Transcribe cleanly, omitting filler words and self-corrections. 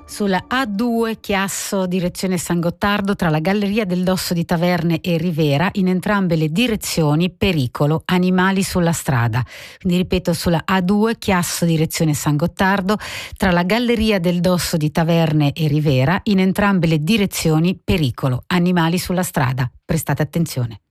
Sulla A2 Chiasso direzione San Gottardo tra la Galleria del Dosso di Taverne e Rivera, in entrambe le direzioni pericolo, animali sulla strada. Quindi ripeto, sulla A2 Chiasso direzione San Gottardo tra la Galleria del Dosso di Taverne e Rivera, in entrambe le direzioni pericolo, animali sulla strada. Prestate attenzione.